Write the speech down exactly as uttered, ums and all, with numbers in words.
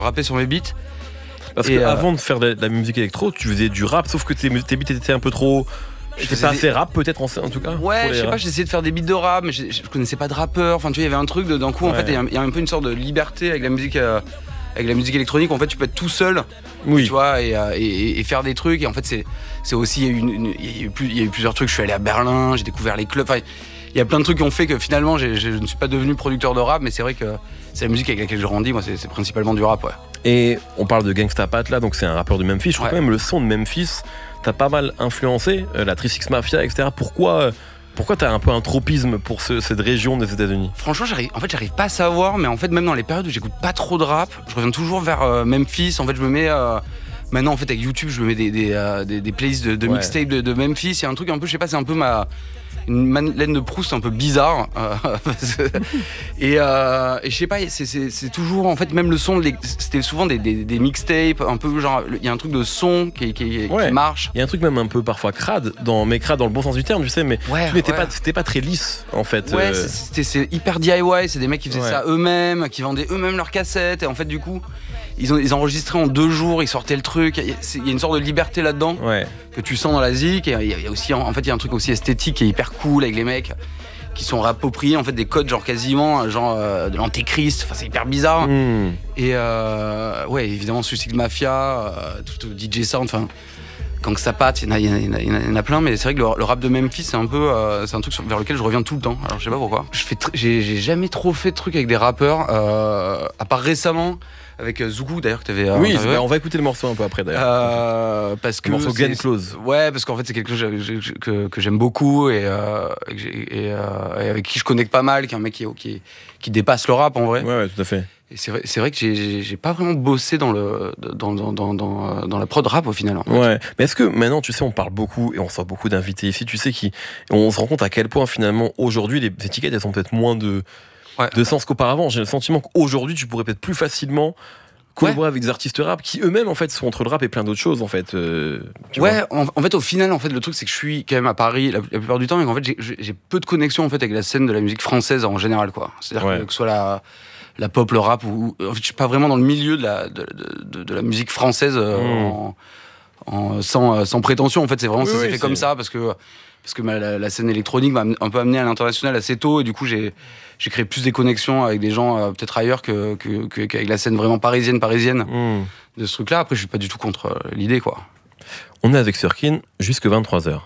rapper sur mes beats. Parce Et, qu'avant euh, de faire de la musique électro, tu faisais du rap, sauf que tes, tes beats étaient un peu trop. C'était pas des... assez rap, peut-être en, en tout cas. Ouais, je sais pas, j'essayais de faire des beats de rap, mais je, je connaissais pas de rappeur. Enfin, tu vois, il y avait un truc de, d'un coup, ouais. En fait, il y, y a un peu une sorte de liberté avec la musique, euh, avec la musique électronique. En fait, tu peux être tout seul, oui. tu vois, et, et, et faire des trucs. Et en fait, c'est, c'est aussi, il y a eu, une, une, il y a eu, plus, il y a eu plusieurs trucs. Je suis allé à Berlin, j'ai découvert les clubs. Enfin, il y a plein de trucs qui ont fait que finalement, j'ai, je ne suis pas devenu producteur de rap, mais c'est vrai que c'est la musique avec laquelle je grandis. Moi, c'est, c'est principalement du rap, ouais. Et on parle de Gangsta Pat là, donc c'est un rappeur de Memphis. Je trouve ouais. quand même le son de Memphis, t'as pas mal influencé euh, la trois six Mafia, et cetera. Pourquoi, euh, pourquoi t'as un peu un tropisme pour ce, cette région des États-Unis ? Franchement, j'arrive, en fait, j'arrive pas à savoir, mais en fait, même dans les périodes où j'écoute pas trop de rap, je reviens toujours vers euh, Memphis. En fait, je me mets euh, maintenant, en fait, avec YouTube, je me mets des des, euh, des, des playlists de, de ouais. mixtape de, de Memphis. Il y a un truc un peu, je sais pas, c'est un peu ma une Madeleine de Proust un peu bizarre euh, et, euh, et je sais pas c'est, c'est, c'est toujours en fait même le son de c'était souvent des, des, des mixtapes un peu genre il y a un truc de son qui, qui, ouais. qui marche, il y a un truc même un peu parfois crade dans mais crade dans le bon sens du terme tu sais mais ouais, mais t'es ouais. pas c'était pas très lisse en fait ouais euh... c'était, c'est hyper D I Y, c'est des mecs qui faisaient ouais. ça eux-mêmes, qui vendaient eux-mêmes leurs cassettes et en fait du coup ils ont ils enregistraient en deux jours, ils sortaient le truc, il y a, il y a une sorte de liberté là-dedans ouais. que tu sens dans la zik et il y a, il y a aussi en fait il y a un truc aussi esthétique qui est hyper cool avec les mecs qui sont appropriés en fait des codes genre quasiment genre euh, de l'antéchrist, enfin c'est hyper bizarre mm. et euh, ouais évidemment Suicide Mafia, euh, tout, tout D J Sound, enfin Gangsta Pat, il y en a, il y en a, il y en a plein, mais c'est vrai que le, le rap de Memphis c'est un peu euh, c'est un truc sur, vers lequel je reviens tout le temps. Alors je sais pas pourquoi. Je fais tr- j'ai, j'ai jamais trop fait de trucs avec des rappeurs, euh, à part récemment avec Zougou d'ailleurs que t'avais. Euh, oui, bah, on va écouter le morceau un peu après d'ailleurs. Euh, parce que le morceau Game Close. Ouais, parce qu'en fait c'est quelque chose que, que, que j'aime beaucoup et, euh, et, et, euh, et avec qui je connecte pas mal, qui est un mec qui, qui, qui dépasse le rap en vrai. Ouais, ouais, tout à fait. Et c'est vrai, c'est vrai que j'ai, j'ai, j'ai pas vraiment bossé dans, le, dans, dans, dans, dans, dans la prod rap au final. En fait. Ouais, mais est-ce que maintenant, tu sais, on parle beaucoup et on sort beaucoup d'invités ici, tu sais, qui, on se rend compte à quel point finalement aujourd'hui les étiquettes elles ont peut-être moins de, ouais. de sens qu'auparavant. J'ai le sentiment qu'aujourd'hui tu pourrais peut-être plus facilement collaborer ouais. avec des artistes rap qui eux-mêmes en fait sont entre le rap et plein d'autres choses en fait. Euh, ouais, en, en fait au final en fait le truc c'est que je suis quand même à Paris la, la plupart du temps et qu'en fait j'ai, j'ai peu de connexion en fait avec la scène de la musique française en général quoi. C'est-à-dire ouais. que, que ce soit la la pop, le rap, ou en fait, je suis pas vraiment dans le milieu de la de, de, de la musique française euh, mmh. en, en, sans sans prétention en fait c'est vraiment oui, ça s'est oui, fait c'est... comme ça parce que parce que ma, la, la scène électronique m'a un peu amené à l'international assez tôt et du coup j'ai j'ai créé plus des connexions avec des gens euh, peut-être ailleurs que, que, que qu'avec la scène vraiment parisienne parisienne mmh. de ce truc-là. Après je suis pas du tout contre euh, l'idée quoi. On est avec Sirkin jusque vingt-trois heures.